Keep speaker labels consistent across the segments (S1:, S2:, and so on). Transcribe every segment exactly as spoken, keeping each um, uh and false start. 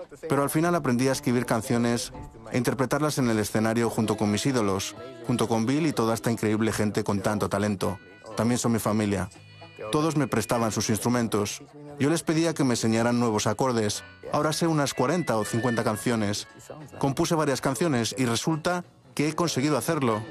S1: pero al final aprendí a escribir canciones e interpretarlas en el escenario junto con mis ídolos, junto con Bill y toda esta increíble gente con tanto talento. También son mi familia. Todos me prestaban sus instrumentos. Yo les pedía que me enseñaran nuevos acordes. Ahora sé unas cuarenta o cincuenta canciones. Compuse varias canciones y resulta que he conseguido hacerlo.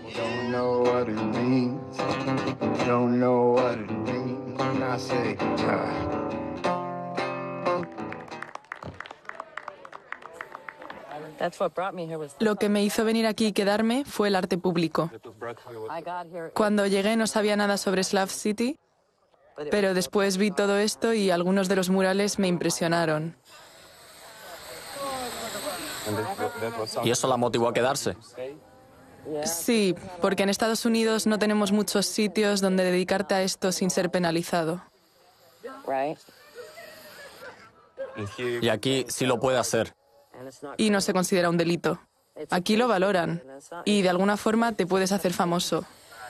S2: Lo que me hizo venir aquí y quedarme fue el arte público. Cuando llegué no sabía nada sobre Slav City, pero después vi todo esto y algunos de los murales me impresionaron.
S3: ¿Y eso la motivó a quedarse?
S2: Sí, porque en Estados Unidos no tenemos muchos sitios donde dedicarte a esto sin ser penalizado.
S3: Y aquí sí lo puede hacer.
S2: Y no se considera un delito. Aquí lo valoran y de alguna forma te puedes hacer famoso.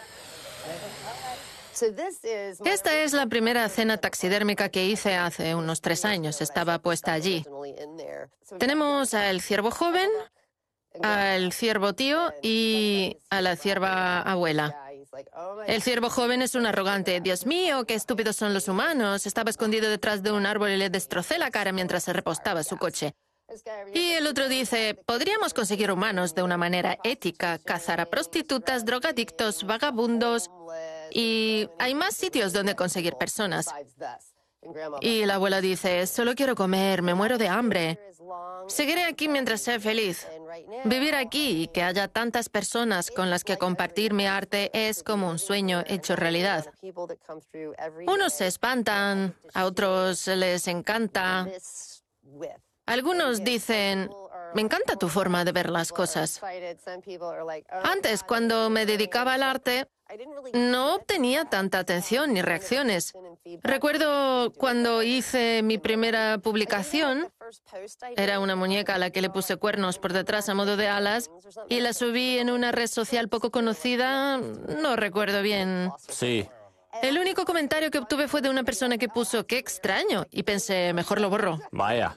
S4: Esta es la primera cena taxidérmica que hice hace unos tres años. Estaba puesta allí. Tenemos al ciervo joven, al ciervo tío y a la cierva abuela. El ciervo joven es un arrogante. Dios mío, qué estúpidos son los humanos. Estaba escondido detrás de un árbol y le destrocé la cara mientras se repostaba su coche. Y el otro dice, podríamos conseguir humanos de una manera ética, cazar a prostitutas, drogadictos, vagabundos, y hay más sitios donde conseguir personas. Y la abuela dice, solo quiero comer, me muero de hambre. Seguiré aquí mientras sea feliz. Vivir aquí y que haya tantas personas con las que compartir mi arte es como un sueño hecho realidad. Unos se espantan, a otros les encanta. Algunos dicen, me encanta tu forma de ver las cosas. Antes, cuando me dedicaba al arte, no obtenía tanta atención ni reacciones. Recuerdo cuando hice mi primera publicación, era una muñeca a la que le puse cuernos por detrás a modo de alas y la subí en una red social poco conocida, no recuerdo bien.
S3: Sí.
S4: El único comentario que obtuve fue de una persona que puso, qué extraño, y pensé, mejor lo borro.
S3: Vaya.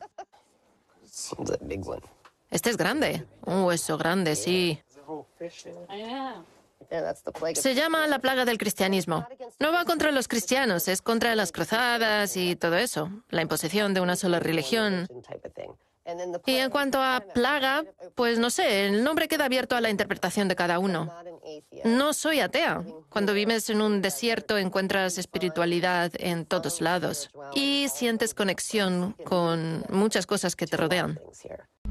S4: Este es grande, un hueso grande, sí. Se llama la plaga del cristianismo. No va contra los cristianos, es contra las cruzadas y todo eso, la imposición de una sola religión. Y en cuanto a plaga, pues no sé, el nombre queda abierto a la interpretación de cada uno. No soy atea. Cuando vives en un desierto encuentras espiritualidad en todos lados y sientes conexión con muchas cosas que te rodean.